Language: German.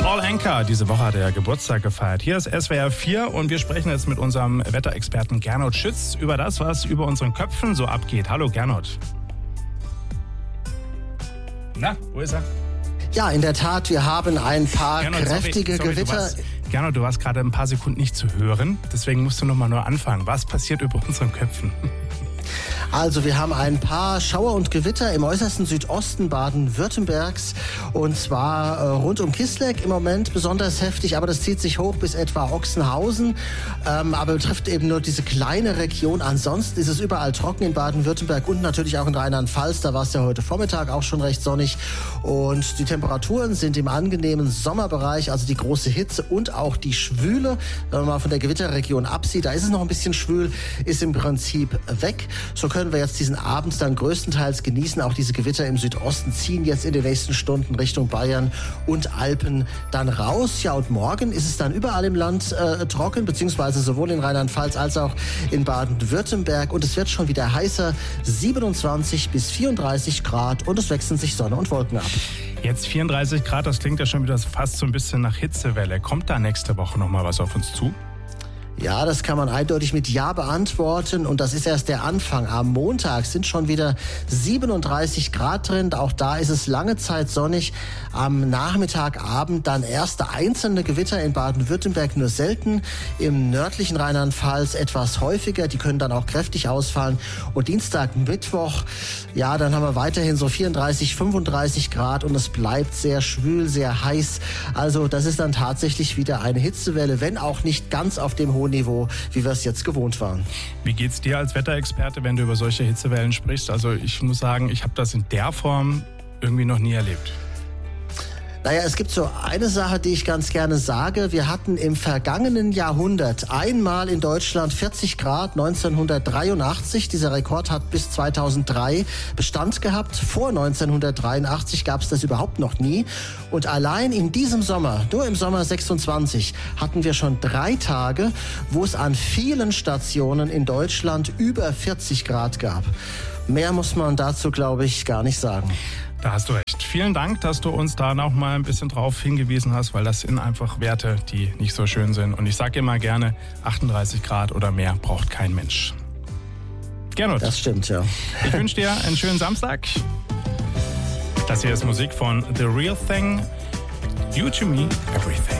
Paul Anka, diese Woche hat er Geburtstag gefeiert. Hier ist SWR 4 und wir sprechen jetzt mit unserem Wetterexperten Gernot Schütz über das, was über unseren Köpfen so abgeht. Hallo Gernot. Na, wo ist er? Ja, in der Tat, wir haben ein paar kräftige Gewitter. Gernot, du warst gerade ein paar Sekunden nicht zu hören, deswegen musst du nochmal nur anfangen. Was passiert über unseren Köpfen? Also wir haben ein paar Schauer und Gewitter im äußersten Südosten Baden-Württembergs und zwar rund um Kisleck im Moment besonders heftig, aber das zieht sich hoch bis etwa Ochsenhausen, aber betrifft eben nur diese kleine Region. Ansonsten ist es überall trocken in Baden-Württemberg und natürlich auch in Rheinland-Pfalz. Da war es ja heute Vormittag auch schon recht sonnig und die Temperaturen sind im angenehmen Sommerbereich, also die große Hitze und auch die Schwüle. Wenn man mal von der Gewitterregion absieht, da ist es noch ein bisschen schwül, ist im Prinzip weg. So können wir jetzt diesen Abend dann größtenteils genießen. Auch diese Gewitter im Südosten ziehen jetzt in den nächsten Stunden Richtung Bayern und Alpen dann raus. Ja, und morgen ist es dann überall im Land trocken, beziehungsweise sowohl in Rheinland-Pfalz als auch in Baden-Württemberg. Und es wird schon wieder heißer, 27 bis 34 Grad und es wechseln sich Sonne und Wolken ab. Jetzt 34 Grad, das klingt ja schon wieder fast so ein bisschen nach Hitzewelle. Kommt da nächste Woche nochmal was auf uns zu? Ja, das kann man eindeutig mit Ja beantworten und das ist erst der Anfang. Am Montag sind schon wieder 37 Grad drin. Auch da ist es lange Zeit sonnig. Am Nachmittagabend dann erste einzelne Gewitter in Baden-Württemberg, nur selten. Im nördlichen Rheinland-Pfalz etwas häufiger. Die können dann auch kräftig ausfallen. Und Dienstag, Mittwoch, ja, dann haben wir weiterhin so 34, 35 Grad und es bleibt sehr schwül, sehr heiß. Also das ist dann tatsächlich wieder eine Hitzewelle, wenn auch nicht ganz auf dem hohen Niveau, wie wir es jetzt gewohnt waren. Wie geht's dir als Wetterexperte, wenn du über solche Hitzewellen sprichst? Also ich muss sagen, ich habe das in der Form irgendwie noch nie erlebt. Naja, es gibt so eine Sache, die ich ganz gerne sage. Wir hatten im vergangenen Jahrhundert einmal in Deutschland 40 Grad 1983. Dieser Rekord hat bis 2003 Bestand gehabt. Vor 1983 gab es das überhaupt noch nie. Und allein in diesem Sommer, nur im Sommer 26, hatten wir schon 3 Tage, wo es an vielen Stationen in Deutschland über 40 Grad gab. Mehr muss man dazu, glaube ich, gar nicht sagen. Da hast du recht. Vielen Dank, dass du uns da noch mal ein bisschen drauf hingewiesen hast, weil das sind einfach Werte, die nicht so schön sind. Und ich sage immer gerne, 38 Grad oder mehr braucht kein Mensch. Gernot. Das stimmt, ja. Ich wünsche dir einen schönen Samstag. Das hier ist Musik von The Real Thing. You to me, everything.